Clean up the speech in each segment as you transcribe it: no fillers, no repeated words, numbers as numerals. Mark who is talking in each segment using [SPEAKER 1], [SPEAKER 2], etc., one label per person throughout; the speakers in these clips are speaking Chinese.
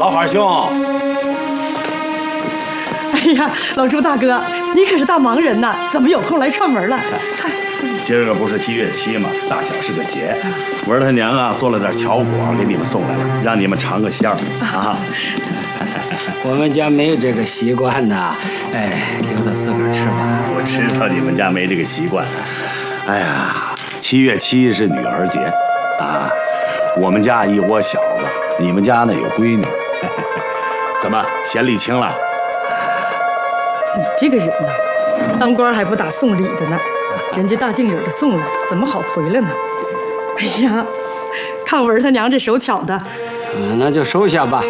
[SPEAKER 1] 老汉兄。
[SPEAKER 2] 哎呀，老朱大哥，你可是大忙人呐，怎么有空来串门了？
[SPEAKER 1] 今儿个不是7月7嘛，大小是个节。文他娘啊，做了点巧果给你们送来了，让你们尝个鲜儿啊。
[SPEAKER 3] 我们家没有这个习惯呐，哎，留着自个儿吃吧。
[SPEAKER 1] 我知道你们家没这个习惯。哎呀，7月7是女儿节啊，我们家一窝小子，你们家呢有闺女，怎么嫌礼轻了？
[SPEAKER 2] 你这个人呐，当官还不打送礼的呢，人家大净友的送了，怎么好回来呢？哎呀，看文他娘这手巧的，
[SPEAKER 3] 那就收下吧。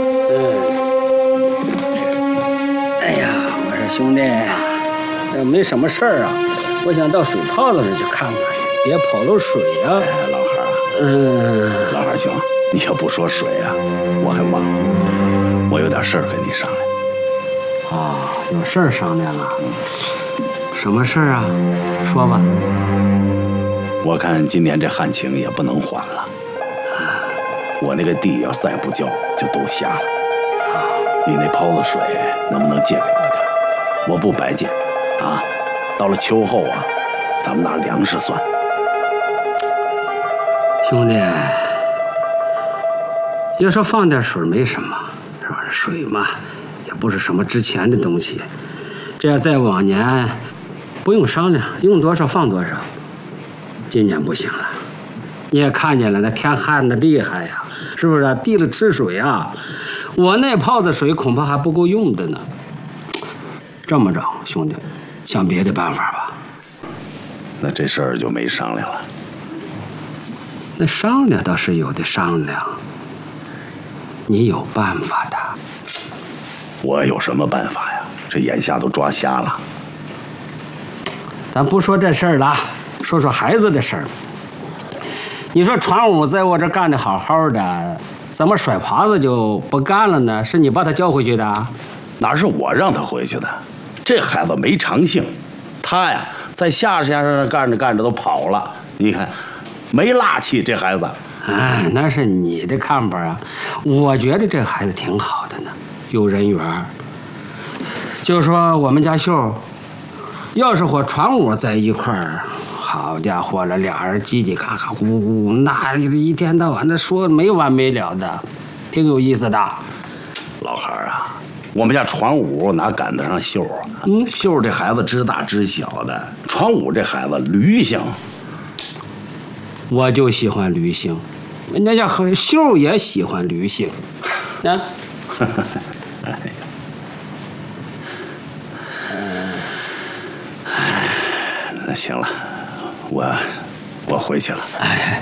[SPEAKER 3] 哎呀，我说兄弟，没什么事儿啊，我想到水泡子那儿去看看，别跑了水呀。
[SPEAKER 1] 老汉啊，老汉兄，你要不说水啊，我还忘了，我有点事儿跟你商量。
[SPEAKER 3] 啊，有事儿商量啊？什么事儿啊？说吧。
[SPEAKER 1] 我看今年这旱情也不能缓了，我那个地要再不交，就都瞎了。你那泡子水能不能借给我点？我不白借啊！到了秋后啊，咱们拿粮食算。
[SPEAKER 3] 兄弟，要说放点水没什么，是吧？水嘛，也不是什么值钱的东西。这要在往年，不用商量，用多少放多少。今年不行了，你也看见了，那天旱的厉害呀，是不是？地里吃水啊，我那泡的水恐怕还不够用的呢。这么着，兄弟，想别的办法吧。
[SPEAKER 1] 那这事儿就没商量了。
[SPEAKER 3] 那商量倒是有的商量，你有办法的。
[SPEAKER 1] 我有什么办法呀？这眼下都抓瞎了。
[SPEAKER 3] 咱不说这事儿了，说说孩子的事儿。你说传武在我这干得好好的，怎么甩耙子就不干了呢？是你把他叫回去的？
[SPEAKER 1] 哪是我让他回去的？这孩子没长性，他呀在夏先生那干着干着都跑了。你看，没辣气，这孩子。
[SPEAKER 3] 哎，那是你的看法啊。我觉得这孩子挺好的呢，有人缘。就说我们家秀，要是和传武在一块儿，好家伙了，俩人叽叽嘎嘎、咕咕，那一天到晚的说没完没了的，挺有意思的。
[SPEAKER 1] 老汉儿啊，我们家传武哪赶得上秀啊？秀这孩子知大知小的，传武这孩子驴性。
[SPEAKER 3] 我就喜欢驴性，人家秀也喜欢驴性，啊。
[SPEAKER 1] 哎呀，那行了，我回去了。
[SPEAKER 3] 哎。